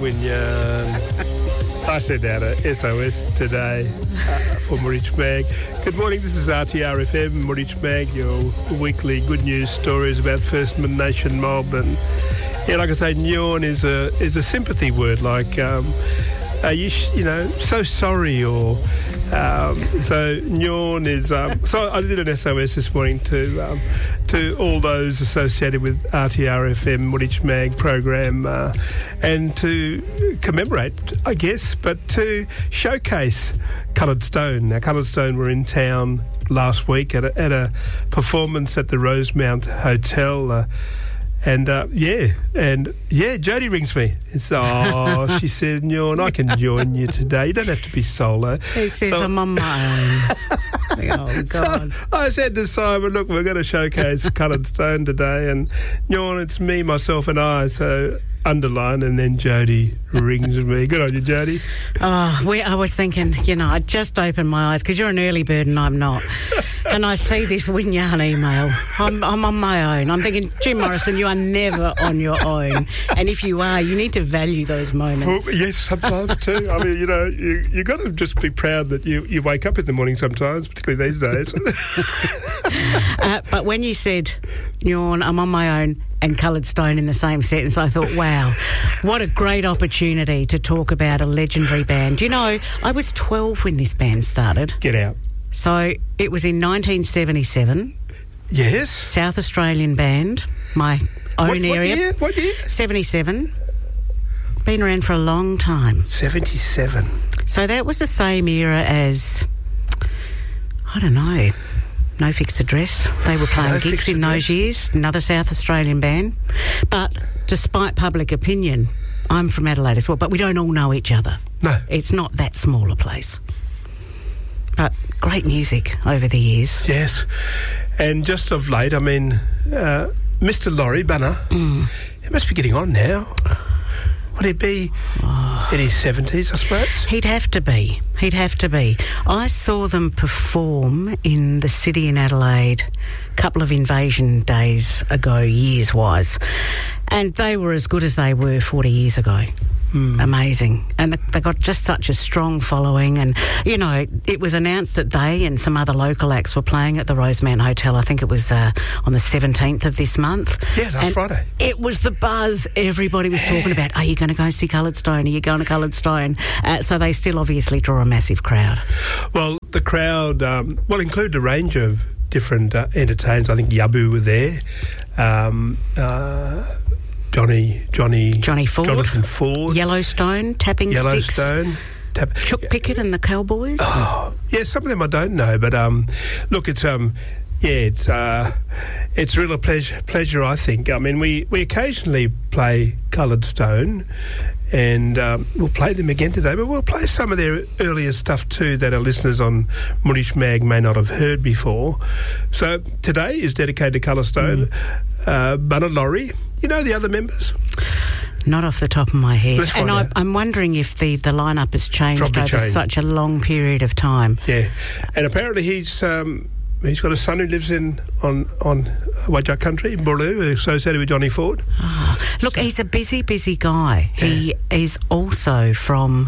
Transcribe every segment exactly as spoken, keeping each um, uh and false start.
Winyan. I sent out a S O S today uh, for Murich Mag. Good morning, this is R T R F M, Murich Mag, your weekly good news stories about First Nation mob. And yeah, like I say, Nyorn is a is a sympathy word, like, um, are you, you know, so sorry, or... Um, so Nyorn is... Um, so I did an S O S this morning to um, to all those associated with R T R F M, Murich Mag program, uh, and to commemorate, I guess, but to showcase Coloured Stone. Now, Coloured Stone were in town last week at a, at a performance at the Rosemount Hotel. Uh, And, uh, yeah, and, yeah, Jodie rings me. It's, oh, she says, Nyorn, I can join you today. You don't have to be solo. He says, so, I'm on my own. Oh, God. So I said to Simon, look, we're going to showcase Coloured Stone today, and Nyorn, it's me, myself and I, so underline, and then Jodie rings me. Good on you, Jodie. Oh, we, I was thinking, you know, I just opened my eyes, because you're an early bird and I'm not. And I see this Winyan email. I'm, I'm on my own. I'm thinking, Jim Morrison, you are never on your own. And if you are, you need to value those moments. Well, yes, sometimes too. I mean, you know, you you got to just be proud that you, you wake up in the morning sometimes, particularly these days. uh, but when you said, Nyorn, I'm on my own, and Coloured Stone in the same sentence, I thought, wow, what a great opportunity to talk about a legendary band. You know, I was twelve when this band started. Get out. So it was in nineteen seventy-seven. Yes. South Australian band, my own what, what area. Year? What year? seventy-seven. Been around for a long time. seventy-seven. So that was the same era as, I don't know, No Fixed Address. They were playing No gigs in Address. those years. Another South Australian band. But despite public opinion, I'm from Adelaide as well, but we don't all know each other. No. It's not that small a place. But great music over the years. Yes. And just of late, I mean, uh, Mister Laurie Banner, Mm. he must be getting on now. Would he be Oh. in his seventies, I suppose? He'd have to be. He'd have to be. I saw them perform in the city in Adelaide a couple of invasion days ago, years-wise, and they were as good as they were forty years ago. Mm. Amazing. And they got just such a strong following. And, you know, it was announced that they and some other local acts were playing at the Rosemount Hotel. I think it was uh, on the seventeenth of this month. Yeah, last and Friday. It was the buzz everybody was talking about. Are you going to go see Coloured Stone? Are you going to Coloured Stone? Uh, so they still obviously draw a massive crowd. Well, the crowd, um, well, included a range of different uh, entertainers. I think Yabu were there. Um, uh, Johnny, Johnny, Johnny Ford, Jonathan Ford, Yellowstone, Tapping Sticks, Yellowstone, tap, Chook yeah. Pickett and the Cowboys. Oh, yeah, some of them I don't know, but um, look, it's um, yeah, it's uh, it's real pleasure, pleasure. I think. I mean, we, we occasionally play Coloured Stone, and um, we'll play them again today, but we'll play some of their earlier stuff too that our listeners on Murich Mag may not have heard before. So today is dedicated to Coloured Stone. Mm. Uh, Bunna Laurie. You know the other members? Not off the top of my head. Let's find and I, out. I'm wondering if the, the lineup has changed Probably over changed. such a long period of time. Yeah, and apparently he's um, he's got a son who lives in on on Wajak country, Boorloo, associated with Johnny Ford. Oh, look, he's a busy, busy guy. Yeah. He is also from...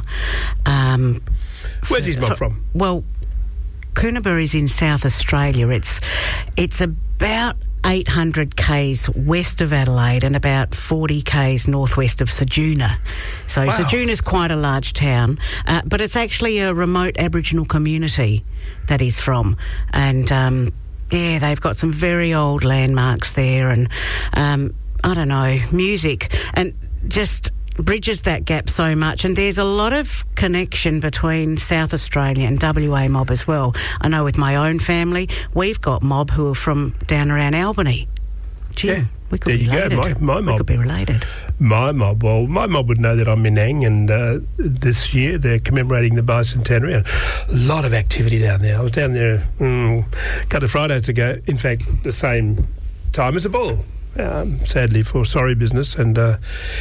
Um, Where's his mum f- from? Well, Coonabarra is in South Australia. It's it's about eight hundred kays west of Adelaide and about forty kays northwest of Ceduna. So Wow. Ceduna's quite a large town, uh, but it's actually a remote Aboriginal community that he's from. And, um, yeah, they've got some very old landmarks there and, um, I don't know, music and just bridges that gap so much. And there's a lot of connection between South Australia and W A mob as well. I know with my own family, we've got mob who are from down around Albany. Gee, Yeah, we could there be you go, related. my- my we mob. could be related. My mob, well, my mob would know that I'm Menang, and uh, this year they're commemorating the bicentenary. A lot of activity down there. I was down there mm, a couple of Fridays ago, in fact, the same time as the ball. Um, sadly for sorry business, and uh,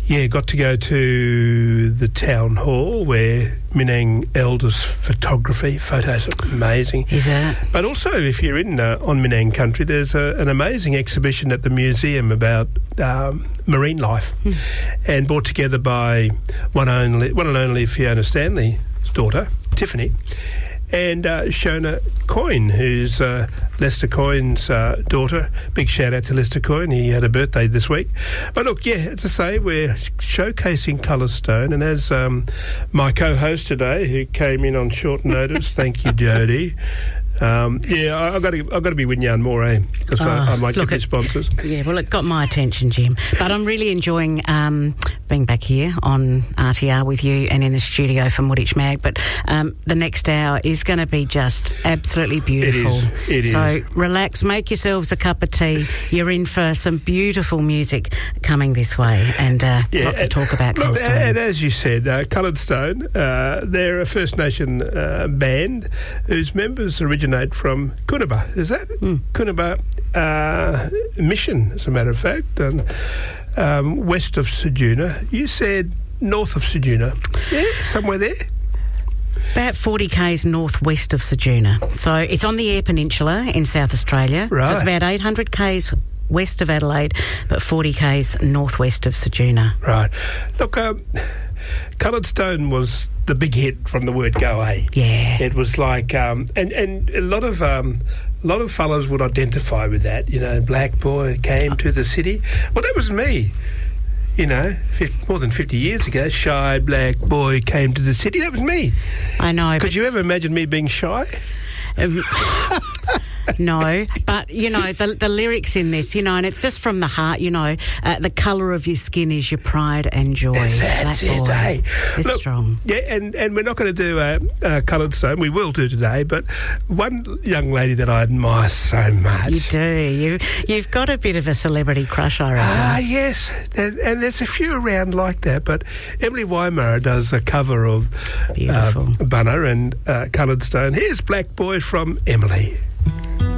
Yeah, got to go to the town hall where Menang Elders photography. Photos are amazing. Is it? But also, if you're in uh, on Menang country, there's a, an amazing exhibition at the museum about um, marine life, hmm. and brought together by one only, one and only Fiona Stanley's daughter, Tiffany, and uh, Shona Coyne, who's uh, Lester Coyne's uh, daughter. Big shout out to Lester Coyne. He had a birthday this week. But look, yeah, as I say, we're showcasing Colourstone, and as um, my co-host today, who came in on short notice, thank you, Jodie. Um, yeah, I, I've got to, I've got to be Winyarn more, eh? Because oh, I, I might get sponsors. Yeah, well, it got my attention, Jim. But I'm really enjoying um, being back here on R T R with you and in the studio for Moorich Mag. But um, the next hour is going to be just absolutely beautiful. It is. It so is. relax, make yourselves a cup of tea. You're in for some beautiful music coming this way, and uh, yeah, lots and, to talk about. Look, Colourstone. And as you said, uh, Coloured Stone, uh, they're a First Nation uh, band whose members originate from Coonabar. Is that mm. Coonabar uh, Mission, as a matter of fact, and um, west of Ceduna. You said north of Ceduna. Yeah, somewhere there. About forty kays northwest of Ceduna. So it's on the Eyre Peninsula in South Australia. Right. So it's about eight hundred kays west of Adelaide, but forty kays northwest of Ceduna. Right. Look, um, Coloured Stone was the big hit from the word go, eh? Yeah. It was like, um, and, and a lot of um, a lot of fellas would identify with that. You know, black boy came to the city. Well, that was me. You know, fifty, more than fifty years ago, shy black boy came to the city. That was me. I know. Could you ever imagine me being shy? Um, no, but, you know, the the lyrics in this, you know, and it's just from the heart, you know, uh, the colour of your skin is your pride and joy. That's that it, boy eh? is Look, strong. Yeah, and, and we're not going to do uh, uh, Coloured Stone. We will do today, but one young lady that I admire so much. You do. You, you've got a bit of a celebrity crush, I reckon. Ah, yes. And, and there's a few around like that, but Emily Weimar does a cover of uh, Bunner and uh, Coloured Stone. Here's Black Boy from Emily.